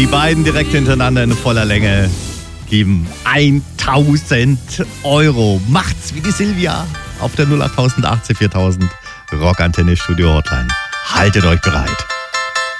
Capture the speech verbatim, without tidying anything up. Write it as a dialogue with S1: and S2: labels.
S1: Die beiden direkt hintereinander in voller Länge geben tausend Euro. Macht's wie die Silvia auf der null acht achtzig viertausend Rockantenne Studio Hotline. Haltet euch bereit.